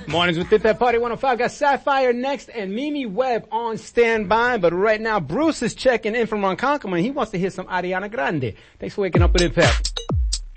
Mornings with It That Party 105. Got Sapphire next and Mimi Webb on standby. But right now, Bruce is checking in from Ronkonkoma and he wants to hear some Ariana Grande. Thanks for waking up with Impact.